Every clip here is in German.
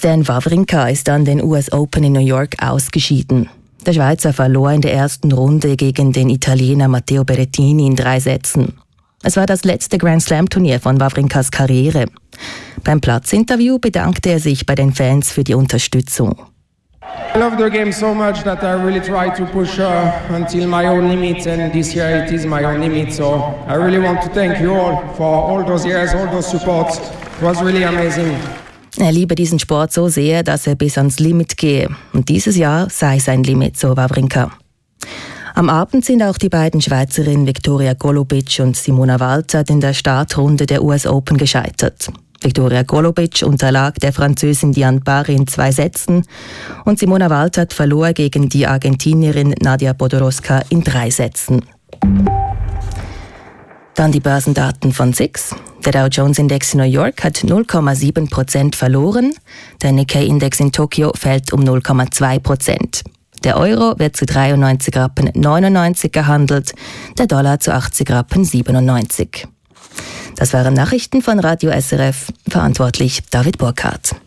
Stan Wawrinka ist an den US Open in New York ausgeschieden. Der Schweizer verlor in der ersten Runde gegen den Italiener Matteo Berrettini in 3 Sätzen. Es war das letzte Grand Slam-Turnier von Wawrinkas Karriere. Beim Platzinterview bedankte er sich bei den Fans für die Unterstützung. I love the game so much that I really try to push until my own limit, and this year it is my own limit. So I really want to thank you all for all those years, all those supports. It was really amazing. Er liebe diesen Sport so sehr, dass er bis ans Limit gehe. Und dieses Jahr sei sein Limit, so Wawrinka. Am Abend sind auch die beiden Schweizerinnen Viktoria Golubic und Simona Walter in der Startrunde der US Open gescheitert. Viktoria Golubic unterlag der Französin Diane Parry in 2 Sätzen und Simona Walter verlor gegen die Argentinierin Nadia Podoroska in 3 Sätzen. Dann die Börsendaten von SIX. Der Dow Jones Index in New York hat 0,7% verloren. Der Nikkei-Index in Tokio fällt um 0,2%. Der Euro wird zu 93,99 Rappen gehandelt, der Dollar zu 80,97 Rappen. Das waren Nachrichten von Radio SRF, verantwortlich David Burkhardt.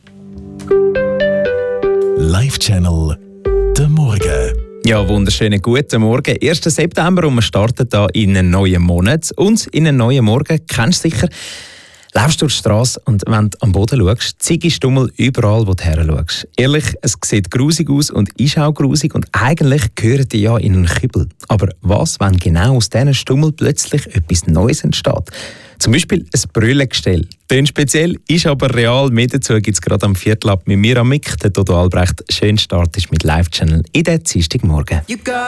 Live-Channel der Morgen. Ja, wunderschönen guten Morgen. 1. September und wir starten hier in einen neuen Monat und in einen neuen Morgen. Kennst du sicher, läufst durch die Strasse und wenn du am Boden schaust, Ziggy-Stummel überall, wo du her schaust. Ehrlich, es sieht grusig aus und ist auch grusig und eigentlich gehören die ja in einen Kübel. Aber was, wenn genau aus diesen Stummel plötzlich etwas Neues entsteht? Zum Beispiel ein Brüllengestell. Tönt speziell, ist aber real. Mehr dazu gibt es gerade am Viertel ab mit mir am Mick. Der Dodo Albrecht. Schön startest mit Live-Channel in den Dienstagmorgen.